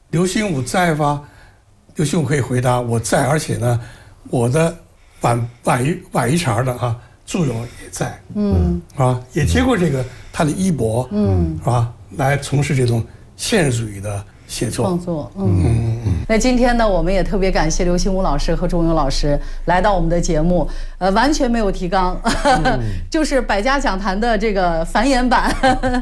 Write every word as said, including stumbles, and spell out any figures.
刘心武在吗？刘心武可以回答我在，而且呢，我的晚晚一晚一茬的啊，祝融也在，嗯，啊，也接过这个他的衣钵，嗯，是吧？来从事这种现实主义的写作创作，嗯嗯嗯。那今天呢，我们也特别感谢刘心武老师和祝融老师来到我们的节目，呃，完全没有提纲，嗯、就是百家讲坛的这个繁衍版。